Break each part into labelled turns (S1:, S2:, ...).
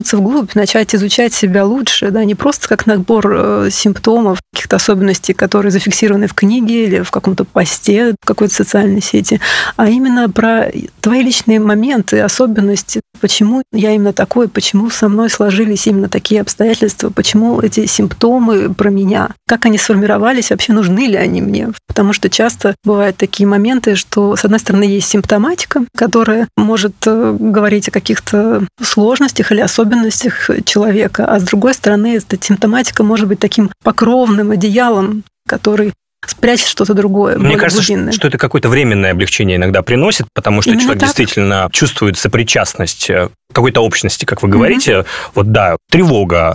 S1: вглубь, начать изучать себя лучше, да, не просто как набор симптомов, каких-то особенностей, которые зафиксированы в книге или в каком-то посте, в какой-то социальной сети, а именно про твои личные моменты, особенности, почему я именно такой, почему со мной сложились именно такие обстоятельства, почему эти симптомы про меня, как они сформировались, вообще нужны ли они мне. Потому что часто бывают такие моменты, что, с одной стороны, есть симптоматика, которая может говорить о каких-то сложностях или особенностях человека, а с другой стороны, эта симптоматика может быть таким покровным одеялом, который спрячет что-то другое,
S2: Мне кажется, что это какое-то временное облегчение иногда приносит, потому что именно человек действительно чувствует сопричастность к какой-то общности, как вы говорите. Вот да, тревога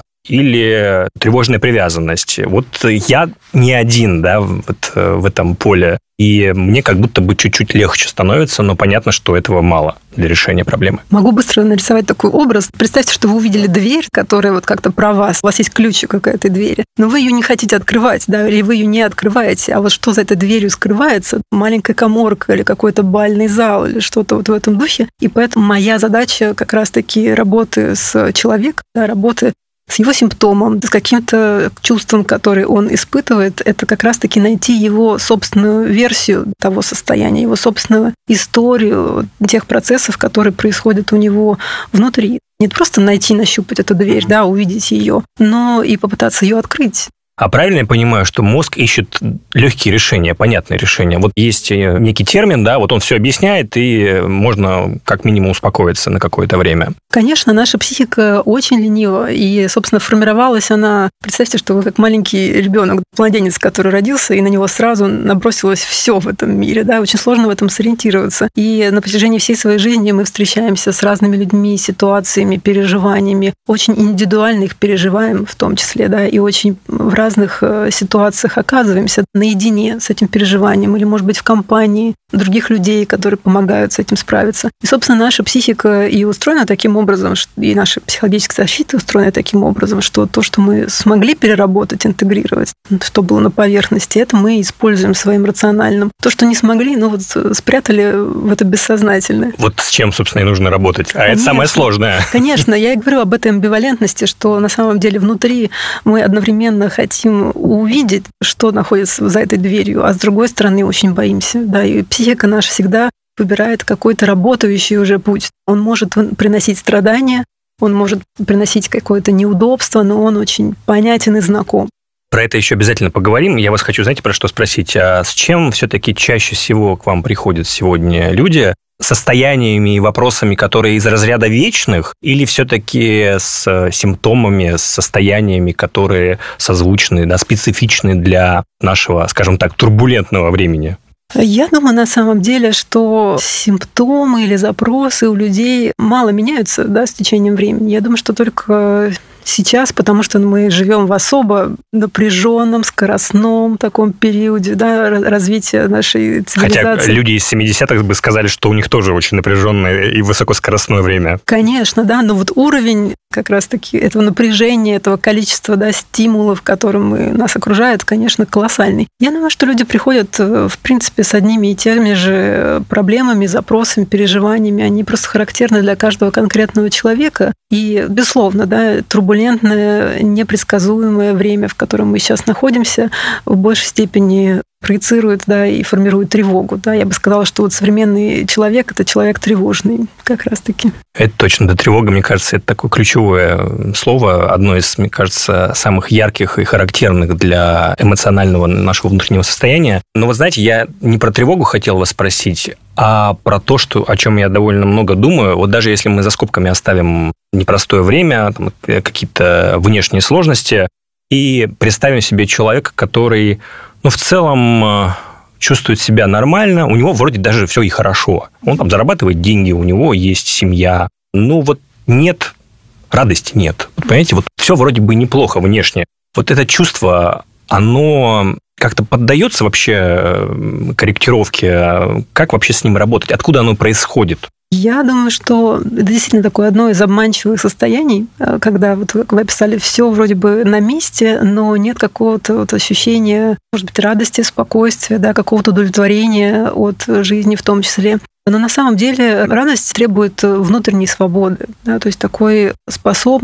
S2: или тревожная привязанность. Вот я не один, да, вот в этом поле. И мне как будто бы чуть-чуть легче становится, но понятно, что этого мало для решения проблемы.
S1: Могу быстро нарисовать такой образ. Представьте, что вы увидели дверь, которая вот как-то про вас. У вас есть ключик к этой двери, но вы ее не хотите открывать, да, или вы ее не открываете. А вот что за этой дверью скрывается? Маленькая каморка или какой-то бальный зал или что-то вот в этом духе. И поэтому моя задача как раз-таки работы с человеком, да, работы с его симптомом, с каким-то чувством, которое он испытывает, это как раз-таки найти его собственную версию того состояния, его собственную историю тех процессов, которые происходят у него внутри. Не просто найти, нащупать эту дверь, да, увидеть ее, но и попытаться ее открыть.
S2: А правильно я понимаю, что мозг ищет легкие решения, понятные решения? Вот есть некий термин, да, вот он все объясняет, и можно как минимум успокоиться на какое-то время.
S1: Конечно, наша психика очень ленива, и, собственно, формировалась она... Представьте, что вы как маленький ребенок, младенец, который родился, и на него сразу набросилось все в этом мире, да, очень сложно в этом сориентироваться. И на протяжении всей своей жизни мы встречаемся с разными людьми, ситуациями, переживаниями, очень индивидуально их переживаем в том числе, да, и очень в разных ситуациях оказываемся наедине с этим переживанием или, может быть, в компании других людей, которые помогают с этим справиться. И, собственно, наша психика и устроена таким образом, и наша психологическая защита устроена таким образом, что то, что мы смогли переработать, интегрировать, что было на поверхности, это мы используем своим рациональным. То, что не смогли, ну вот спрятали в это бессознательное.
S2: Вот с чем, собственно, и нужно работать. А это самое сложное.
S1: Конечно, я и говорю об этой амбивалентности, что на самом деле внутри мы одновременно хотим увидеть, что находится за этой дверью, а с другой стороны очень боимся. Да, и психика наша всегда выбирает какой-то работающий уже путь. Он может приносить страдания, он может приносить какое-то неудобство, но он очень понятен и знаком.
S2: Про это еще обязательно поговорим. Я вас хочу, знаете, про что спросить? А с чем все-таки чаще всего к вам приходят сегодня люди? Состояниями и вопросами, которые из разряда вечных, или все-таки с симптомами, с состояниями, которые созвучны, да, специфичны для нашего, скажем так, турбулентного времени?
S1: Я думаю, на самом деле, что симптомы или запросы у людей мало меняются, да, с течением времени. Я думаю, что только сейчас, потому что мы живем в особо напряженном, скоростном таком периоде, да, развития нашей цивилизации.
S2: Хотя люди из 70-х бы сказали, что у них тоже очень напряженное и высокоскоростное время.
S1: Конечно, да, но вот уровень как раз-таки этого напряжения, этого количества, да, стимулов, которым нас окружает, конечно, колоссальный. Я думаю, что люди приходят, в принципе, с одними и теми же проблемами, запросами, переживаниями. Они просто характерны для каждого конкретного человека. И, безусловно, да, турбулентное, непредсказуемое время, в котором мы сейчас находимся, в большей степени проецирует, да, и формирует тревогу. Да. Я бы сказала, что вот современный человек – это человек тревожный, как раз-таки.
S2: Это точно. Да, тревога, мне кажется, это такое ключевое слово, одно из, мне кажется, самых ярких и характерных для эмоционального нашего внутреннего состояния. Но вот знаете, я не про тревогу хотел вас спросить, а про то, о чем я довольно много думаю. Вот даже если мы за скобками оставим непростое время, там, какие-то внешние сложности, и представим себе человека, который, ну, в целом чувствует себя нормально, у него вроде даже все и хорошо. Он там зарабатывает деньги, у него есть семья. Ну, вот нет радости, нет. Вот, понимаете, вот все вроде бы неплохо внешне. Вот это чувство, оно как-то поддается вообще корректировке? Как вообще с ним работать? Откуда оно происходит?
S1: Я думаю, что это действительно такое одно из обманчивых состояний, когда, вот как вы описали, все вроде бы на месте, но нет какого-то вот ощущения, может быть, радости, спокойствия, да, какого-то удовлетворения от жизни в том числе. Но на самом деле радость требует внутренней свободы, да, то есть такой способности